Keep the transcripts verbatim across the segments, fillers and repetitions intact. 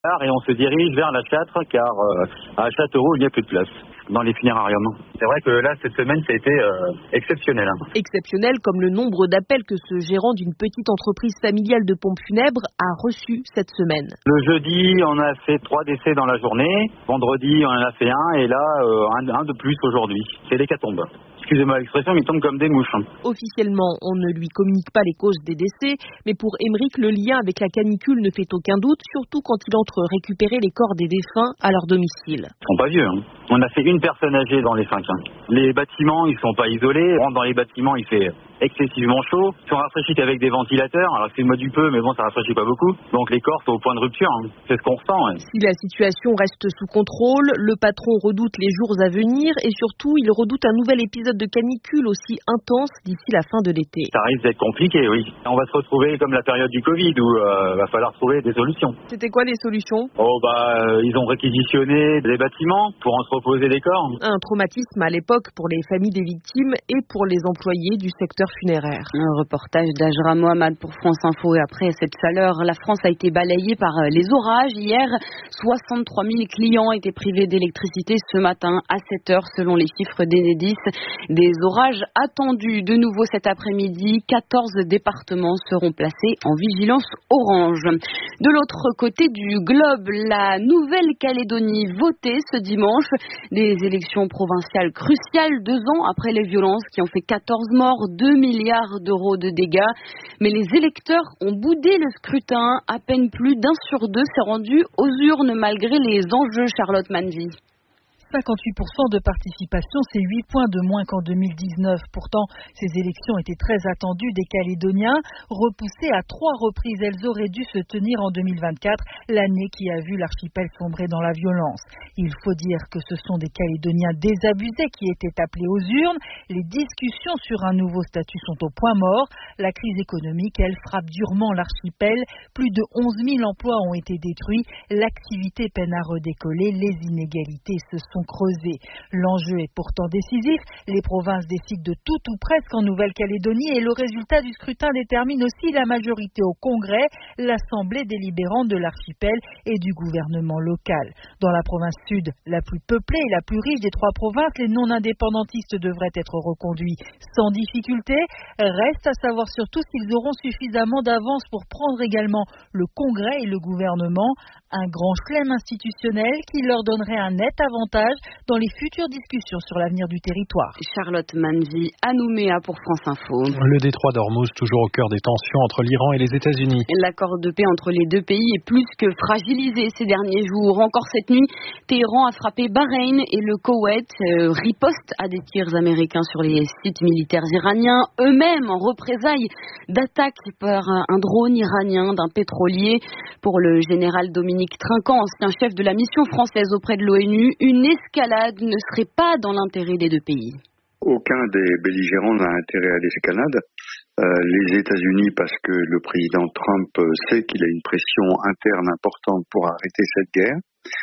Et on se dirige vers la Châtre, car euh, à Châteauroux, il n'y a plus de place dans les funérariums. C'est vrai que là, cette semaine, ça a été euh, exceptionnel. Exceptionnel comme le nombre d'appels que ce gérant d'une petite entreprise familiale de pompes funèbres a reçu cette semaine. Le jeudi, on a fait trois décès dans la journée. Vendredi, on en a fait un. Et là, euh, un, un de plus aujourd'hui. C'est l'hécatombe. Excusez-moi l'expression, mais ils tombent comme des mouches. Officiellement, on ne lui communique pas les causes des décès, mais pour Émeric, le lien avec la canicule ne fait aucun doute, surtout quand il entre récupérer les corps des défunts à leur domicile. Ils sont pas vieux. Hein. On a fait une personne âgée dans les cinq. Hein. Les bâtiments, ils sont pas isolés. On rentre dans les bâtiments, il fait excessivement chaud. Ils sont rafraîchis qu'avec des ventilateurs. Alors excuse-moi du peu, mais bon, ça rafraîchit pas beaucoup. Donc les corps sont au point de rupture. Hein. C'est ce qu'on ressent. Hein. Si la situation reste sous contrôle, le patron redoute les jours à venir et surtout, il redoute un nouvel épisode de canicule aussi intense d'ici la fin de l'été. Ça risque d'être compliqué, oui. On va se retrouver comme la période du Covid où il euh, va falloir trouver des solutions. C'était quoi les solutions ? Oh bah, euh, ils ont réquisitionné des bâtiments pour entreposer des corps. Un traumatisme à l'époque pour les familles des victimes et pour les employés du secteur funéraire. Un reportage d'Ajra Mohamed pour France Info. Et après cette chaleur, la France a été balayée par les orages. Hier, soixante-trois mille clients étaient privés d'électricité ce matin à sept heures selon les chiffres d'Enedis. Des orages attendus de nouveau cet après-midi. quatorze départements seront placés en vigilance orange. De l'autre côté du globe, la Nouvelle-Calédonie votait ce dimanche. Des élections provinciales cruciales, deux ans après les violences qui ont fait quatorze morts, deux milliards d'euros de dégâts. Mais les électeurs ont boudé le scrutin. À peine plus d'un sur deux s'est rendu aux urnes malgré les enjeux, Charlotte Manvy. cinquante-huit pour cent de participation, c'est huit points de moins qu'en deux mille dix-neuf. Pourtant, ces élections étaient très attendues des Calédoniens. Repoussées à trois reprises, elles auraient dû se tenir en deux mille vingt-quatre, l'année qui a vu l'archipel sombrer dans la violence. Il faut dire que ce sont des Calédoniens désabusés qui étaient appelés aux urnes. Les discussions sur un nouveau statut sont au point mort. La crise économique, elle, frappe durement l'archipel. Plus de onze mille emplois ont été détruits. L'activité peine à redécoller. Les inégalités se sont creusées. L'enjeu est pourtant décisif. Les provinces décident de tout ou presque en Nouvelle-Calédonie et le résultat du scrutin détermine aussi la majorité au Congrès, l'Assemblée délibérante de l'archipel et du gouvernement local. Dans la province sud, la plus peuplée et la plus riche des trois provinces, les non-indépendantistes devraient être reconduits sans difficulté. Reste à savoir surtout s'ils auront suffisamment d'avance pour prendre également le Congrès et le gouvernement. Un grand chelem institutionnel qui leur donnerait un net avantage dans les futures discussions sur l'avenir du territoire. Charlotte Manvy à Nouméa pour France Info. Le détroit d'Ormuz toujours au cœur des tensions entre l'Iran et les États-Unis. L'accord de paix entre les deux pays est plus que fragilisé ces derniers jours. Encore cette nuit, Téhéran a frappé Bahreïn et le Koweït euh, riposte à des tirs américains sur les sites militaires iraniens, eux-mêmes en représailles d'attaques par un drone iranien d'un pétrolier. Pour le général Dominique Trinquant, ancien chef de la mission française auprès de l'ONU, une escalade ne serait pas dans l'intérêt des deux pays. Aucun des belligérants n'a intérêt à l'escalade. Euh, les États-Unis, parce que le président Trump sait qu'il a une pression interne importante pour arrêter cette guerre.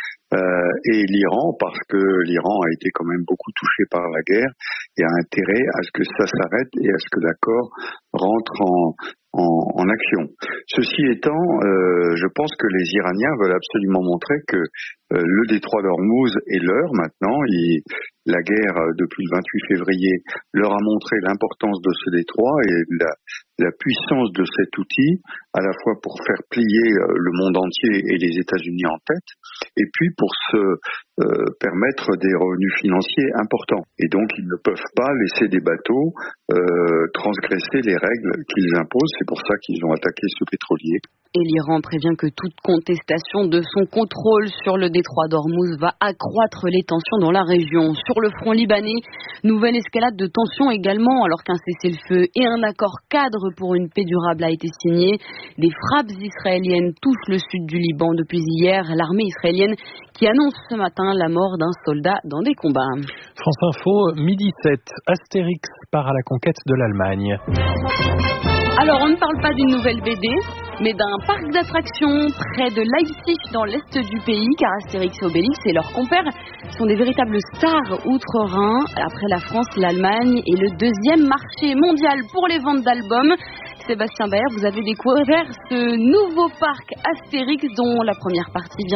Euh, et l'Iran, parce que l'Iran a été quand même beaucoup touché par la guerre et a intérêt à ce que ça s'arrête et à ce que l'accord rentre en, en, en action. Ceci étant, euh, je pense que les Iraniens veulent absolument montrer que euh, le détroit d'Ormuz est leur maintenant. Il, la guerre depuis le vingt-huit février leur a montré l'importance de ce détroit et la, la puissance de cet outil, à la fois pour faire plier le monde entier et les États-Unis en tête, et puis pour se euh, permettre des revenus financiers importants. Et donc, ils ne peuvent pas laisser des bateaux euh, transgresser les règles qu'ils imposent. C'est pour ça qu'ils ont attaqué ce pétrolier. Et l'Iran prévient que toute contestation de son contrôle sur le détroit d'Ormuz va accroître les tensions dans la région. Sur le front libanais, nouvelle escalade de tensions également, alors qu'un cessez-le-feu et un accord cadre pour une paix durable a été signé. Des frappes israéliennes touchent le sud du Liban depuis hier. L'armée israélienne qui annonce ce matin la mort d'un soldat dans des combats. France Info, midi sept. Astérix part à la conquête de l'Allemagne. Alors, on ne parle pas d'une nouvelle B D, mais d'un parc d'attractions près de Leipzig, dans l'est du pays, car Astérix et Obélix et leurs compères sont des véritables stars outre-Rhin. Après la France, l'Allemagne est le deuxième marché mondial pour les ventes d'albums. Sébastien Baer, vous avez découvert ce nouveau parc Astérix dont la première partie vient